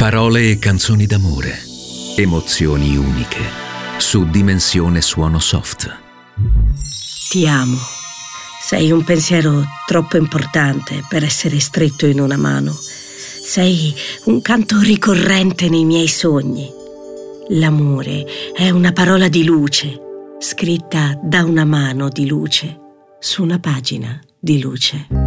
Parole e canzoni d'amore. Emozioni uniche. Su Dimensione Suono Soft. Ti amo. Sei un pensiero troppo importante per essere stretto in una mano. Sei un canto ricorrente nei miei sogni. L'amore è una parola di luce, scritta da una mano di luce, su una pagina di luce.